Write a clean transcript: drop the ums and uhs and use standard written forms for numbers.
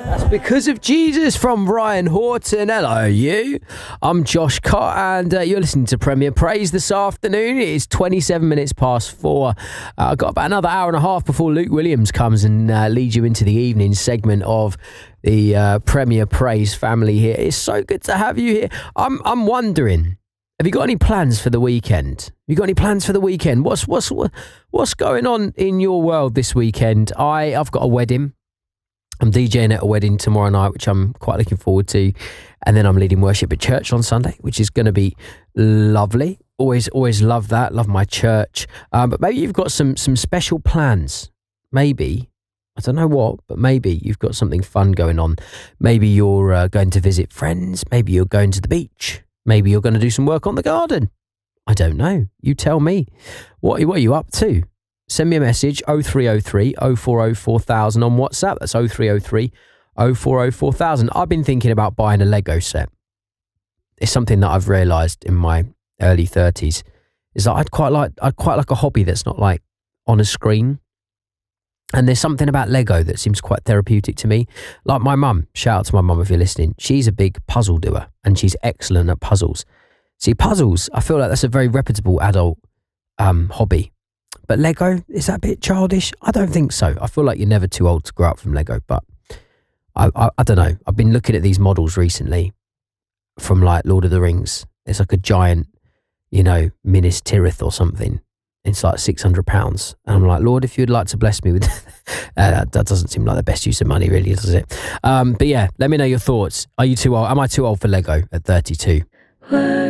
That's Because of Jesus from Ryan Horton. Hello, you. I'm Josh Cott, and you're listening to Premier Praise this afternoon. It is 27 minutes past 4. I've got about another hour and a half before Luke Williams comes and leads you into the evening segment of the Premier Praise family here. It's so good to have you here. I'm wondering, have you got any plans for the weekend? Have you got any plans for the weekend? What's going on in your world this weekend? I've got a wedding. I'm DJing at a wedding tomorrow night, which I'm quite looking forward to. And then I'm leading worship at church on Sunday, which is going to be lovely. Always love that. Love my church. But maybe you've got some special plans. Maybe. I don't know what, but maybe you've got something fun going on. Maybe you're going to visit friends. Maybe you're going to the beach. Maybe you're going to do some work on the garden. I don't know. You tell me. What are you up to? Send me a message, 0303 040 4000 on WhatsApp. That's 0303 040 4000. I've been thinking about buying a Lego set. It's something that I've realised in my early 30s. Is that I'd quite like a hobby that's not like on a screen. And there's something about Lego that seems quite therapeutic to me. Like my mum, shout out to my mum if you're listening. She's a big puzzle doer and she's excellent at puzzles. See, puzzles, I feel like that's a very reputable adult hobby. But Lego, is that a bit childish? I don't think so. I feel like you're never too old to grow up from Lego, but I don't know. I've been looking at these models recently from like Lord of the Rings. It's like a giant, Minas Tirith or something. It's like £600. And I'm like, Lord, if you'd like to bless me with that doesn't seem like the best use of money, really, does it? But yeah, let me know your thoughts. Are you too old? Am I too old for Lego at 32?